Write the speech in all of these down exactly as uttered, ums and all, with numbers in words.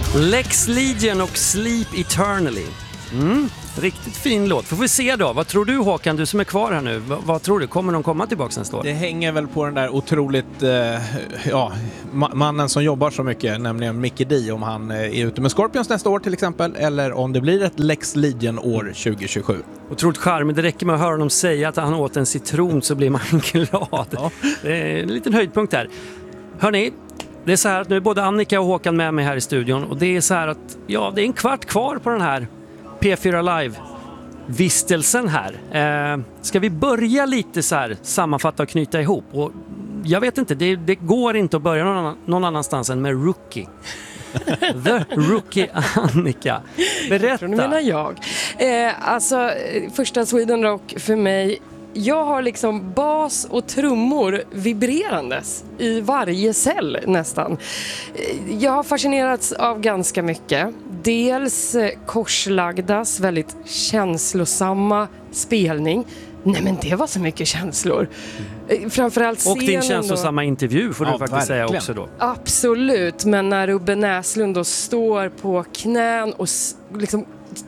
Lex Legion och Sleep Eternally. Mm, riktigt fin låt. Får vi se då. Vad tror du, Håkan, du som är kvar här nu? V- vad tror du? Kommer de komma tillbaka nästa år? Det hänger väl på den där otroligt eh, ja, ma- mannen som jobbar så mycket, nämligen Mickey D, om han eh, är ute med Scorpions nästa år till exempel, eller om det blir ett Lex Legion-år tjugo tjugosju. Otroligt charmigt. Det räcker med att höra honom säga att han åt en citron så blir man glad. Ja. Det är en liten höjdpunkt här. Hörrni, det är så här att nu är både Annika och Håkan med mig här i studion, och det är så här att ja, det är en kvart kvar på den här P fyra Live-vistelsen här. Eh, ska vi börja lite så här sammanfatta och knyta ihop? Och jag vet inte, det, det går inte att börja någon, annan, någon annanstans än med Rookie. The Rookie Annika. Berätta. Nu menar jag. Eh, alltså, första Sweden Rock för mig, jag har liksom bas och trummor vibrerandes i varje cell nästan. Jag har fascinerats av ganska mycket. Dels Korslagdas väldigt känslosamma spelning. Nej, men det var så mycket känslor. Framförallt och din då, känslosamma intervju får du ja, faktiskt verkligen. säga också då. Absolut, men när Ubbe Näslund då står på knän och liksom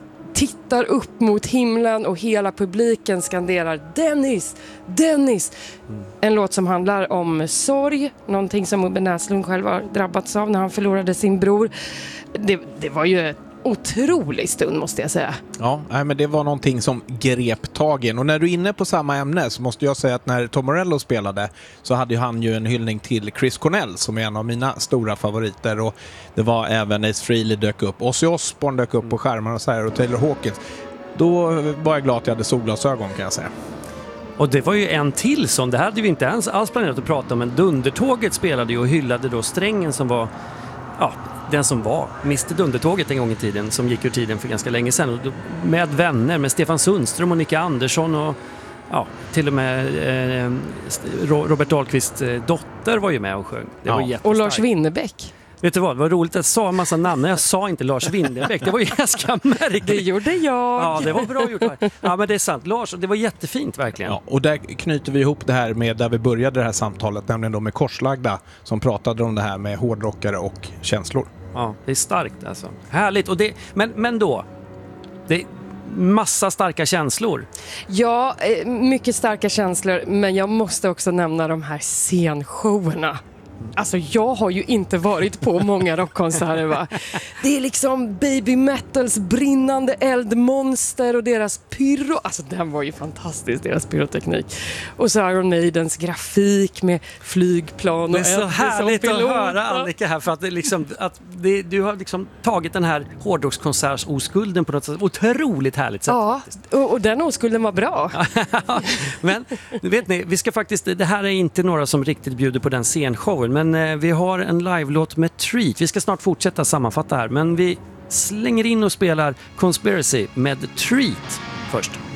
tittar upp mot himlen och hela publiken skanderar Dennis, Dennis. Mm. En låt som handlar om sorg, någonting som Ubbe Näslund själv har drabbats av när han förlorade sin bror. Det, det var ju en otrolig stund, måste jag säga. Ja, nej, men det var någonting som grep tagen. Och när du är inne på samma ämne så måste jag säga att när Tom Morello spelade så hade han ju en hyllning till Chris Cornell som är en av mina stora favoriter, och det var även Ace Frehley dök upp, Ozzy Osbourne dök upp på skärmarna och så här, och Taylor Hawkins. Då var jag glad att jag hade solglasögon, kan jag säga. Och det var ju en till som, det hade vi inte ens alls planerat att prata om, men Dundertåget spelade ju och hyllade då Strängen som var, ja, den som var mister Dundertåget en gång i tiden, som gick ur tiden för ganska länge sedan, med vänner, med Stefan Sundström och Nicka Andersson och ja, till och med eh, Robert Dahlqvists eh, dotter var ju med och sjöng. Det ja. var jättestarkt. Och Lars Winnerbäck. Vet du vad, det var roligt att jag sa en massa namn. Jag sa inte Lars Winnerbäck. Det var ju ganska märkligt. Det gjorde jag. Ja, det var bra gjort. Ja, men det är sant. Lars, det var jättefint verkligen. Ja, och där knyter vi ihop det här med där vi började det här samtalet, nämligen då med Korslagda, som pratade om det här med hårdrockare och känslor. Ja, det är starkt alltså. Härligt. Och det, men, men då, det är massa starka känslor. Ja, mycket starka känslor, men jag måste också nämna de här scenshowerna. Alltså jag har ju inte varit på många rockkonserter, va. Det är liksom Baby Metals brinnande eldmonster och deras pyro. Alltså den var ju fantastisk, deras pyroteknik. Och så Iron Maidens grafik med flygplan och det är så härligt att pilot. höra Annika här, för att, det liksom, att det, du har liksom tagit den här hårdrockskonserts-oskulden på något sätt. Otroligt härligt sätt. Ja, och, och den oskulden var bra. Men vet ni, vi ska faktiskt, det här är inte några som riktigt bjuder på den scenshowen, men eh, vi har en live-låt med Treat. Vi ska snart fortsätta sammanfatta här, men vi slänger in och spelar Conspiracy med Treat först.